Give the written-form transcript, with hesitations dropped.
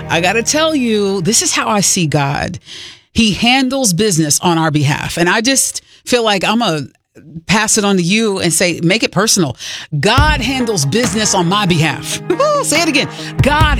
I got to tell you, this is how I see God. He handles business on our behalf. And I just feel like I'm going to pass it on to you and say, make it personal. God handles business on my behalf. Say it again. God